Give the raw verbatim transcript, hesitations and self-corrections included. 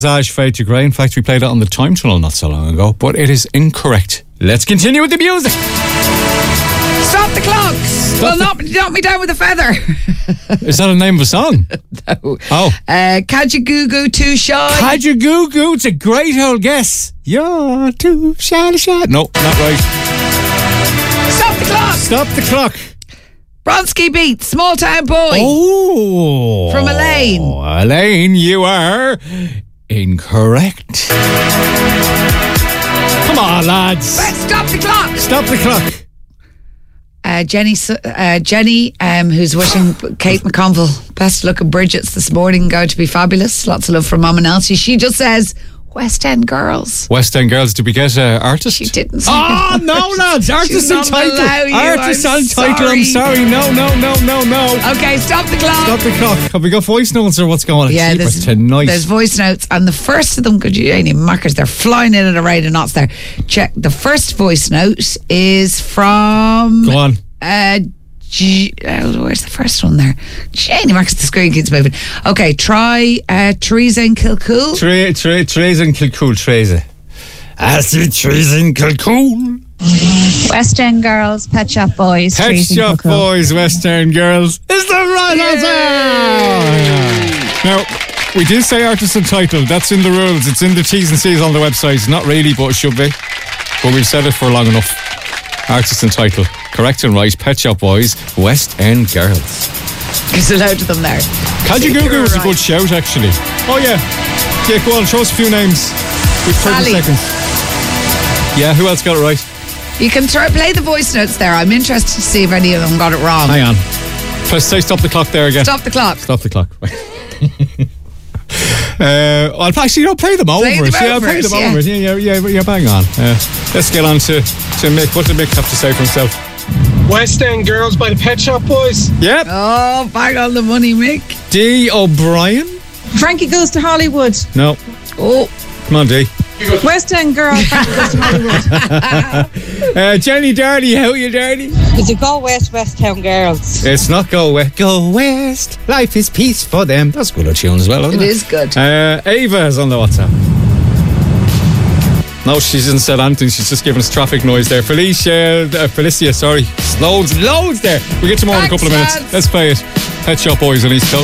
Visage Fade to Grey. In fact, we played it on the Time Tunnel not so long ago, but it is incorrect. Let's continue with the music. Stop the clocks. Stop well, the- knock, knock me down with a feather. Is that a name of a song? No. Oh. Uh, Kajagoogoo Too Shy. Kajagoogoo. It's a great old guess. You're too shy to shy. No, not right. Stop the clock. Stop the clock. Bronski Beat, Small Town Boy. Oh. From Elaine. Elaine, you are incorrect. Come on, lads. But stop the clock. Stop the clock. Uh, Jenny, uh, Jenny, um, who's wishing Kate McConville best luck at Bridget's this morning, going to be fabulous. Lots of love from Mum and Elsie. She just says West End Girls. West End Girls. Did we get uh, artist? She didn't say Oh, no, lads. Artist and title. You, Artist I'm and title. sorry. I'm sorry. No, no, no, no, no. Okay, stop the clock. Stop the clock. Have we got voice notes or what's going on? Yeah, Jeepers there's, tonight. there's voice notes, and the first of them, could you any markers? They're flying in at a rate of knots there. Check. The first voice note is from. Go on. Uh, G- uh, where's the first one there? Janie Marcus, the screen keeps moving. Okay, try uh, Teresa in Kilcool. Tre- tre- Teresa in Kilcool. Teresa. I see Teresa in Kilcool. West End Girls, Pet Shop Boys, Pet Trees in Shop Kilcool. Boys, Western Girls. Is the right answer? Now, we did say artist and title. That's in the rules. It's in the T's and C's on the website. Not really, but it should be. But we've said it for long enough. Artist and title. Correct and right. Pet Shop Boys, West End Girls. There's a load of them there. Kajagoogoo was a Right. good shout, actually. Oh, yeah. Yeah, go on. Show us a few names. With thirty Sally. seconds. Yeah, who else got it right? You can try, play the voice notes there. I'm interested to see if any of them got it wrong. Hang on. Press say stop the clock there again. Stop the clock. Stop the clock. uh, I'll actually, you know, play them over. Play them it. Yeah, over play it, them yeah. over. it. Yeah, yeah, yeah, yeah, bang on. Uh, let's get on to, to Mick. What did Mick have to say for himself? West End Girls by the Pet Shop Boys. Yep. Oh, bang on the money, Mick. D. O'Brien? Frankie Goes to Hollywood. No. Oh, Come on, D. West End Girl, Frankie Goes to Hollywood. Uh, Jenny Darty, how are you, Darty? Is it Go West, West Town Girls? It's not Go West. Go West. Life is peace for them. That's a good old tune as well, isn't it it? is good. Uh, Ava is on the WhatsApp. No, she hasn't said anything. She's just giving us traffic noise there. Felicia, uh, Felicia, sorry. Loads, loads there. We'll get to more in a Thanks, couple of minutes. lads. Let's play it. Pet Shop Boys on East Coast.